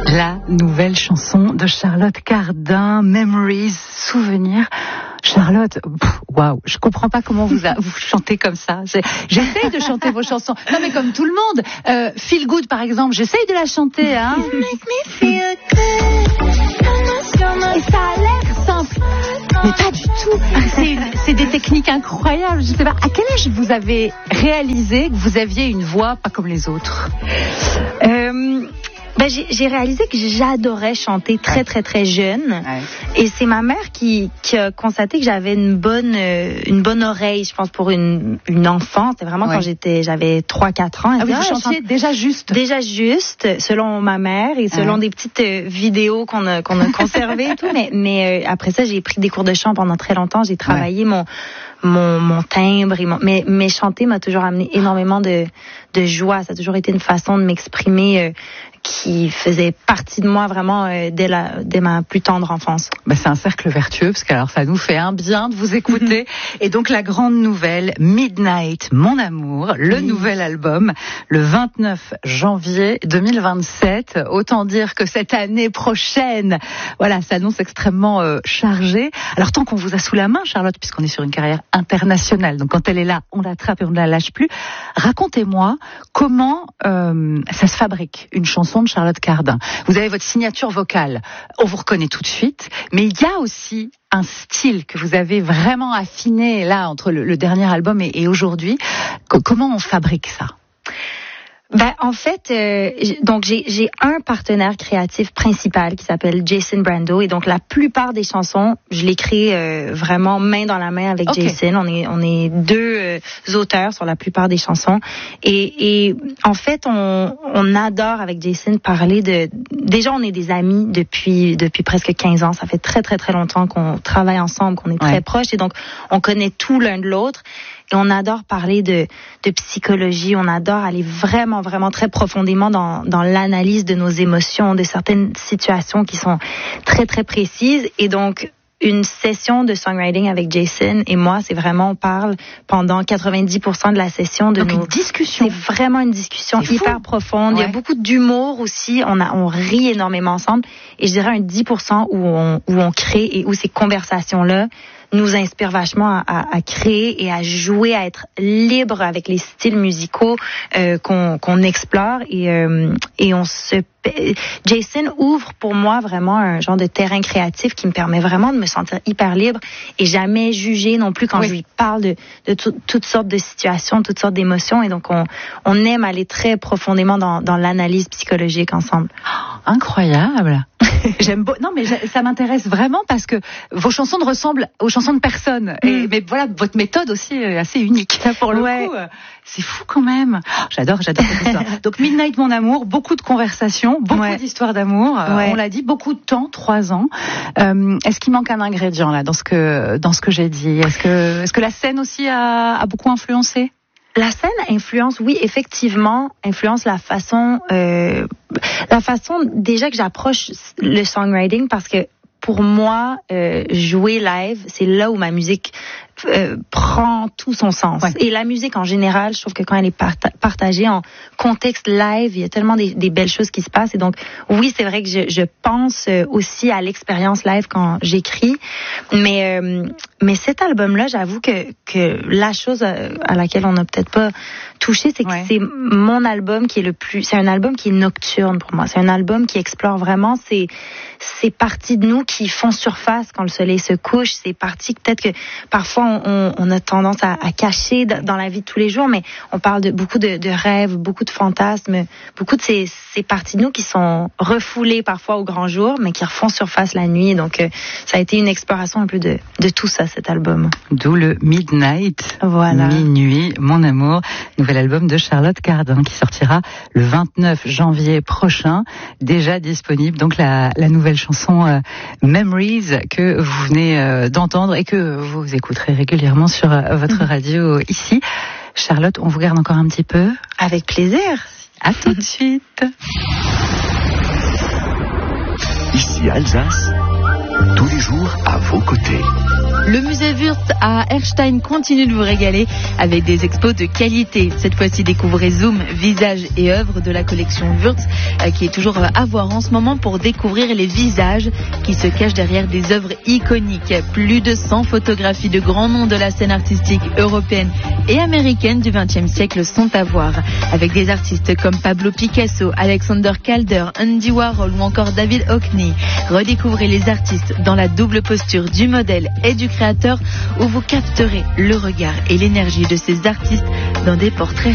La nouvelle chanson de Charlotte Cardin, Memories, Souvenirs. Charlotte, waouh, je comprends pas comment vous chantez comme ça. J'essaye de chanter vos chansons. Non mais comme tout le monde. Feel Good par exemple, j'essaye de la chanter. Hein. Et ça a l'air simple, mais pas du tout. C'est des techniques incroyables. Je sais pas, à quel âge vous avez réalisé que vous aviez une voix pas comme les autres? J'ai réalisé que j'adorais chanter très très très jeune, et c'est ma mère qui a constaté que j'avais une bonne oreille, je pense, pour une enfant. C'était vraiment quand j'avais 3-4 ans. Ah oui, vous chantiez déjà juste selon ma mère et selon des petites vidéos qu'on a conservées et tout. Mais après ça, j'ai pris des cours de chant pendant très longtemps. J'ai travaillé mon timbre, mais chanter m'a toujours amené énormément de joie. Ça a toujours été une façon de m'exprimer qui faisait partie de moi vraiment dès ma plus tendre enfance. C'est un cercle vertueux, parce que alors ça nous fait un bien de vous écouter. Et donc la grande nouvelle, Midnight, Mon Amour, le nouvel album, le 29 janvier 2027. Autant dire que cette année prochaine, voilà, s'annonce extrêmement chargée. Alors tant qu'on vous a sous la main, Charlotte, puisqu'on est sur une carrière internationale, donc quand elle est là, on l'attrape et on ne la lâche plus. Racontez-moi comment ça se fabrique, une chanson de Charlotte Cardin. Vous avez votre signature vocale, on vous reconnaît tout de suite, mais il y a aussi un style que vous avez vraiment affiné là entre le dernier album et aujourd'hui. Comment on fabrique ça? En fait, donc j'ai un partenaire créatif principal qui s'appelle Jason Brando, et donc la plupart des chansons, je les crée vraiment main dans la main avec Jason. On est deux auteurs sur la plupart des chansons, et en fait on adore avec Jason parler déjà on est des amis depuis presque 15 ans. Ça fait très très très longtemps qu'on travaille ensemble, qu'on est très proches, et donc on connaît tout l'un de l'autre. Et on adore parler de psychologie, on adore aller vraiment, vraiment très profondément dans l'analyse de nos émotions, de certaines situations qui sont très, très précises. Et donc, une session de songwriting avec Jason et moi, c'est vraiment, on parle pendant 90% de la session de une discussion. C'est vraiment une discussion hyper profonde. Il y a beaucoup d'humour aussi. On rit énormément ensemble. Et je dirais un 10% où on crée et où ces conversations-là nous inspire vachement à créer et à jouer, à être libre avec les styles musicaux qu'on explore, et Jason ouvre pour moi vraiment un genre de terrain créatif qui me permet vraiment de me sentir hyper libre et jamais jugée non plus quand je lui parle de toutes sortes de situations, toutes sortes d'émotions, et donc on aime aller très profondément dans l'analyse psychologique ensemble. Incroyable. Non mais ça m'intéresse vraiment parce que vos chansons ne ressemblent aux chansons de personne. Mais voilà, votre méthode aussi est assez unique. Ça pour le coup, c'est fou quand même. J'adore cette histoire. Donc Midnight, Mon Amour, beaucoup de conversations, beaucoup d'histoires d'amour. On l'a dit, beaucoup de temps, 3 ans. Est-ce qu'il manque un ingrédient là dans ce que j'ai dit? Est-ce que la scène aussi a beaucoup influencé? La scène influence la façon déjà que j'approche le songwriting, parce que pour moi, jouer live, c'est là où ma musique prend tout son sens. Et la musique en général, je trouve que quand elle est partagée en contexte live, il y a tellement des belles choses qui se passent. Et donc, oui, c'est vrai que je pense aussi à l'expérience live quand j'écris. Mais cet album-là, j'avoue que la chose à laquelle on n'a peut-être pas touché, c'est que c'est mon album qui est c'est un album qui est nocturne pour moi. C'est un album qui explore vraiment ces parties de nous qui font surface quand le soleil se couche. Ces parties peut-être que parfois on a tendance à cacher dans la vie de tous les jours, mais on parle beaucoup de rêves, beaucoup de fantasmes, beaucoup de ces parties de nous qui sont refoulées parfois au grand jour, mais qui refont surface la nuit. Donc ça a été une exploration un peu de tout ça, cet album. D'où le Midnight, voilà. Minuit, Mon Amour, nouvel album de Charlotte Cardin qui sortira le 29 janvier prochain, déjà disponible. Donc la nouvelle chanson Memories que vous venez d'entendre et que vous écouterez régulièrement sur votre radio ici. Charlotte, on vous garde encore un petit peu? Avec plaisir. À tout de suite. Ici Alsace, tous les jours à vos côtés. Le musée Wurtz à Erstein continue de vous régaler avec des expos de qualité. Cette fois-ci, découvrez Zoom, visages et œuvres de la collection Wurtz qui est toujours à voir en ce moment pour découvrir les visages qui se cachent derrière des œuvres iconiques. Plus de 100 photographies de grands noms de la scène artistique européenne et américaine du XXe siècle sont à voir, avec des artistes comme Pablo Picasso, Alexander Calder, Andy Warhol ou encore David Hockney. Redécouvrez les artistes dans la double posture du modèle et du créateur, où vous capterez le regard et l'énergie de ces artistes dans des portraits